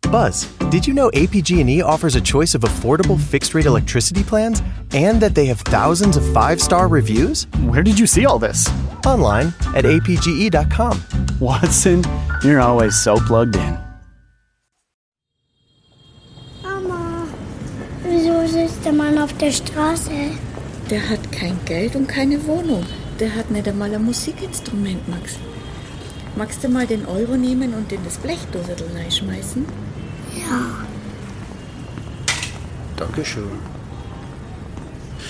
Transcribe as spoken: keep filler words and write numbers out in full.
Buzz, did you know A P G and E offers a choice of affordable fixed-rate electricity plans and that they have thousands of five-star reviews? Where did you see all this? Online at A P G E dot com. Watson, you're always so plugged in. Mama, wieso sitzt der Mann auf der Straße? Der hat kein Geld und keine Wohnung. Der hat nicht einmal ein Musikinstrument, Max. Magst du mal den Euro nehmen und in das Blechdosel reinschmeißen? Ja. Dankeschön.